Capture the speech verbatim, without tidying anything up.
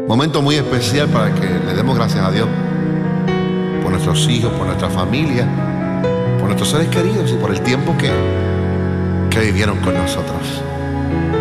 Momento muy especial para que le demos gracias a Dios por nuestros hijos, por nuestra familia, por nuestros seres queridos y por el tiempo que, que vivieron con nosotros.